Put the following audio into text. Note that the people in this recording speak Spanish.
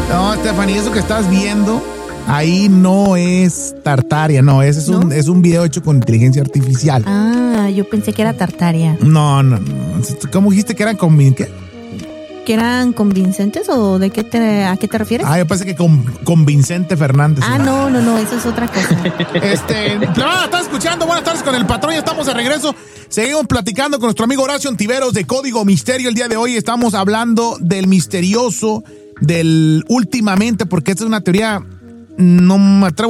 No, Stephanie, eso que estás viendo ahí no es Tartaria, no, ese es, ¿No? es un video hecho con inteligencia artificial. Ah, yo pensé que era Tartaria. No. ¿Cómo dijiste que eran con qué? ¿Que eran convincentes o a qué te refieres? Yo pensé que con Vicente Fernández. Ah, no, eso es otra cosa. Estás escuchando Buenas tardes con el patrón, ya estamos de regreso. Seguimos platicando con nuestro amigo Horacio Ontiveros de Código Misterio. El día de hoy estamos hablando del misterioso, del últimamente, porque esta es una teoría, no me atrevo